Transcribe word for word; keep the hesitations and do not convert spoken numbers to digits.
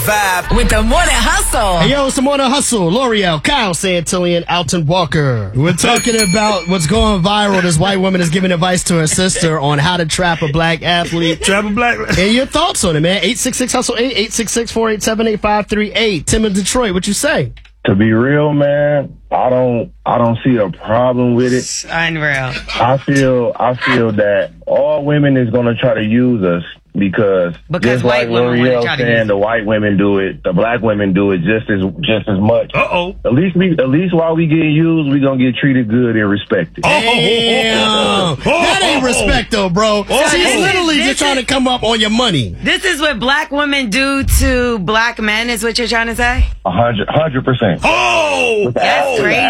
vibe. With the Morning Hustle. Hey, yo, it's the Morning Hustle. L'Oreal, Kyle Santillian, Alton Walker. We're talking about what's going viral. This white woman is giving advice to her sister on how to trap a black athlete. Trap a black And your thoughts on it, man. eight six six hustle eight, eight six six, four eight seven, eight five three eight. Tim in Detroit, what you say? To be real, man, I don't I don't see a problem with it. Unreal. I feel I feel that all women is gonna try to use us because, Because just white like women wanna L'Oreal try to use saying, it. the white women do it, the black women do it just as just as much. Uh oh. At least we at least while we get used, we gonna get treated good and respected. Oh, Damn. That ain't respect, though, bro. She's this is- literally this just trying is- to come up on your money. This is what black women do to black men, is what you're trying to say? A hundred hundred percent. Oh, That's oh. crazy.